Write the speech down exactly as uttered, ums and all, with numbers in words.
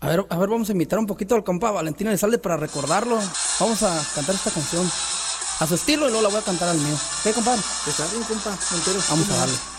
A ver, a ver, vamos a invitar un poquito al compa Valentín Elizalde para recordarlo. Vamos a cantar esta canción a su estilo y luego la voy a cantar al mío. ¿Qué, compadre? Está bien, compa, entero. Vamos a darle.